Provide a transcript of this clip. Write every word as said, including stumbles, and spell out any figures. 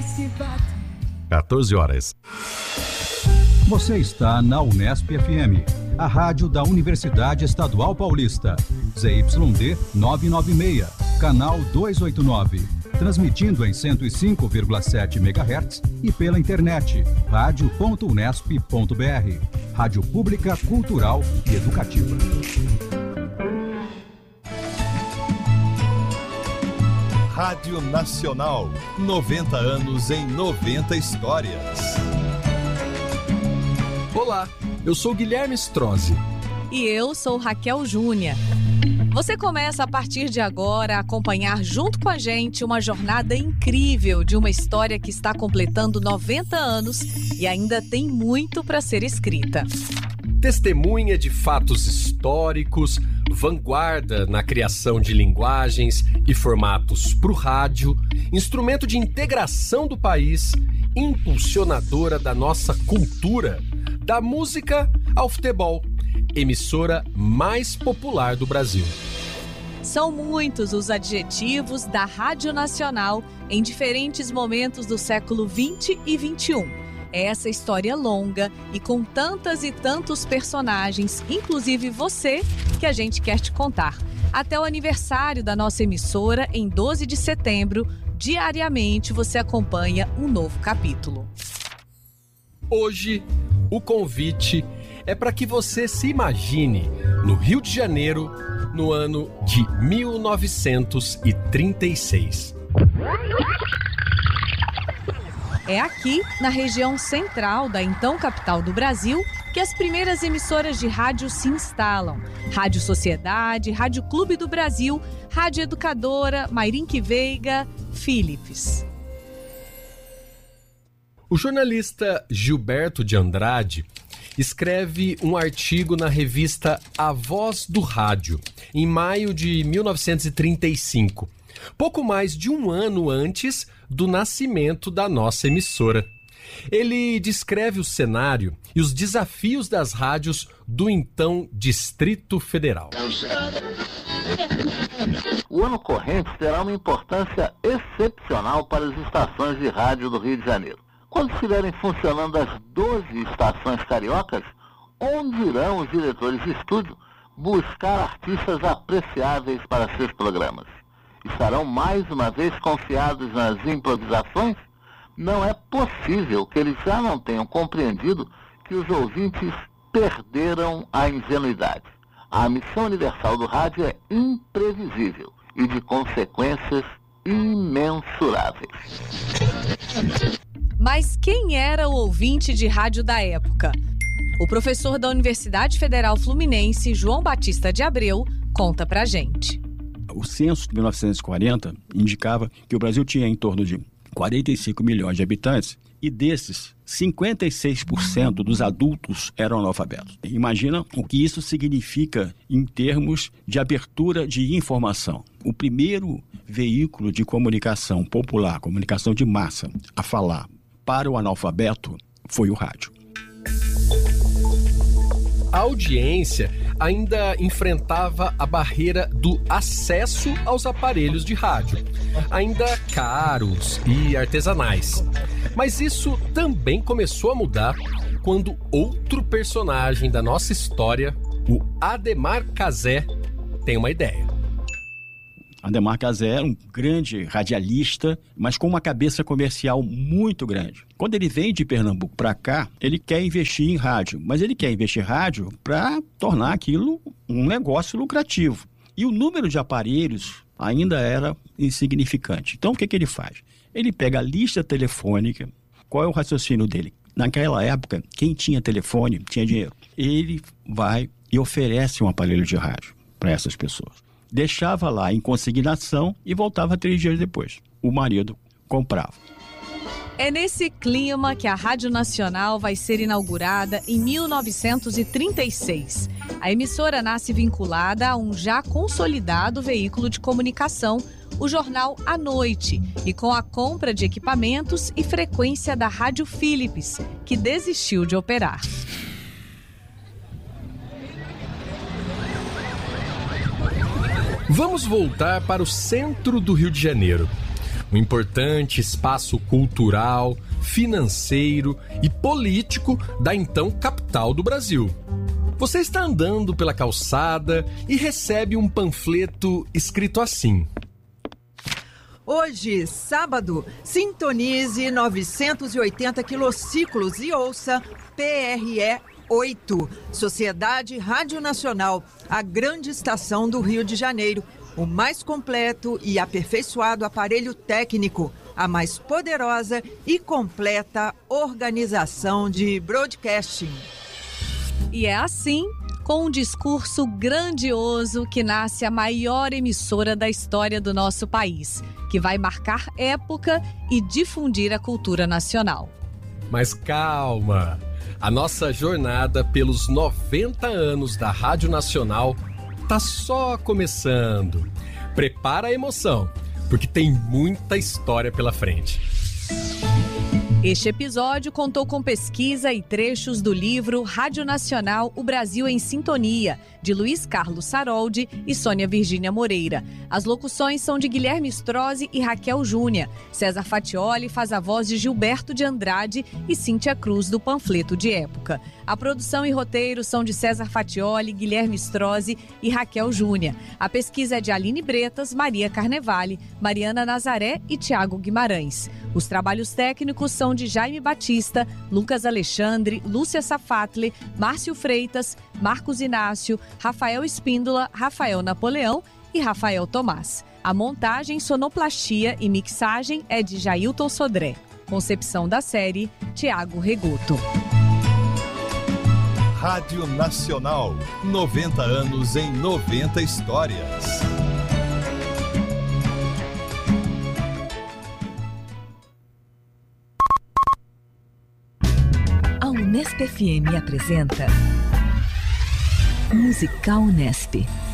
quatorze horas. Você está na Unesp F M, a rádio da Universidade Estadual Paulista. Z Y D novecentos e noventa e seis, canal duzentos e oitenta e nove. Transmitindo em cento e cinco vírgula sete megahertz e pela internet, rádio ponto unesp ponto b r. Rádio pública, cultural e educativa. Rádio Nacional, noventa anos em noventa histórias. Olá, eu sou Guilherme Strozzi. E eu sou Raquel Júnior. Você começa a partir de agora a acompanhar junto com a gente uma jornada incrível de uma história que está completando noventa anos e ainda tem muito para ser escrita. Testemunha de fatos históricos, vanguarda na criação de linguagens e formatos para o rádio, instrumento de integração do país, impulsionadora da nossa cultura, da música ao futebol, emissora mais popular do Brasil. São muitos os adjetivos da Rádio Nacional em diferentes momentos do século vinte e vinte e um. É essa história longa e com tantas e tantos personagens, inclusive você, que a gente quer te contar. Até o aniversário da nossa emissora, em doze de setembro, diariamente você acompanha um novo capítulo. Hoje, o convite é para que você se imagine no Rio de Janeiro, no ano de mil novecentos e trinta e seis. É aqui, na região central da então capital do Brasil, que as primeiras emissoras de rádio se instalam. Rádio Sociedade, Rádio Clube do Brasil, Rádio Educadora, Mairinque Veiga, Philips. O jornalista Gilberto de Andrade escreve um artigo na revista A Voz do Rádio, em maio de mil novecentos e trinta e cinco, pouco mais de um ano antes do nascimento da nossa emissora. Ele descreve o cenário e os desafios das rádios do então Distrito Federal. O ano corrente terá uma importância excepcional para as estações de rádio do Rio de Janeiro. Quando estiverem funcionando as doze estações cariocas, onde irão os diretores de estúdio buscar artistas apreciáveis para seus programas? Estarão mais uma vez confiados nas improvisações? Não é possível que eles já não tenham compreendido que os ouvintes perderam a ingenuidade. A missão universal do rádio é imprevisível e de consequências imensuráveis. Mas quem era o ouvinte de rádio da época? O professor da Universidade Federal Fluminense, João Batista de Abreu, conta pra gente. O censo de mil novecentos e quarenta indicava que o Brasil tinha em torno de quarenta e cinco milhões de habitantes e desses, cinquenta e seis por cento dos adultos eram analfabetos. Imagina o que isso significa em termos de abertura de informação. O primeiro veículo de comunicação popular, comunicação de massa, a falar para o analfabeto foi o rádio. A audiência ainda enfrentava a barreira do acesso aos aparelhos de rádio, ainda caros e artesanais. Mas isso também começou a mudar quando outro personagem da nossa história, o Adhemar Cazé, tem uma ideia. Adhemar Cazé era um grande radialista, mas com uma cabeça comercial muito grande. Quando ele vem de Pernambuco para cá, ele quer investir em rádio, mas ele quer investir em rádio para tornar aquilo um negócio lucrativo. E o número de aparelhos ainda era insignificante. Então, o que, que ele faz? Ele pega a lista telefônica. Qual é o raciocínio dele? Naquela época, quem tinha telefone tinha dinheiro. Ele vai e oferece um aparelho de rádio para essas pessoas. Deixava lá em consignação e voltava três dias depois. O marido comprava. É nesse clima que a Rádio Nacional vai ser inaugurada em mil novecentos e trinta e seis. A emissora nasce vinculada a um já consolidado veículo de comunicação, o jornal À Noite, e com a compra de equipamentos e frequência da Rádio Philips, que desistiu de operar. Vamos voltar para o centro do Rio de Janeiro. um importante espaço cultural, financeiro e político da então capital do Brasil. Você está andando pela calçada e recebe um panfleto escrito assim: hoje, sábado, sintonize novecentos e oitenta quilociclos e ouça P R E oito, Sociedade Rádio Nacional, a grande estação do Rio de Janeiro, o mais completo e aperfeiçoado aparelho técnico, a mais poderosa e completa organização de broadcasting. E é assim, com um discurso grandioso, que nasce a maior emissora da história do nosso país, que vai marcar época e difundir a cultura nacional. Mas calma! A nossa jornada pelos noventa anos da Rádio Nacional tá só começando. Prepara a emoção, porque tem muita história pela frente. Este episódio contou com pesquisa e trechos do livro Rádio Nacional, O Brasil em Sintonia, de Luiz Carlos Saroldi e Sônia Virgínia Moreira. As locuções são de Guilherme Strozzi e Raquel Júnia. César Fatioli faz a voz de Gilberto de Andrade e Cíntia Cruz, do panfleto de época. A produção e roteiro são de César Fatioli, Guilherme Strozzi e Raquel Júnia. A pesquisa é de Aline Bretas, Maria Carnevale, Mariana Nazaré e Tiago Guimarães. Os trabalhos técnicos são de Jaime Batista, Lucas Alexandre, Lúcia Safatli, Márcio Freitas, Marcos Inácio, Rafael Espíndola, Rafael Napoleão e Rafael Tomás. A montagem, sonoplastia e mixagem é de Jailton Sodré. Concepção da série, Tiago Regoto. Rádio Nacional, noventa anos em noventa histórias. A Unesp F M apresenta Musical Unesp.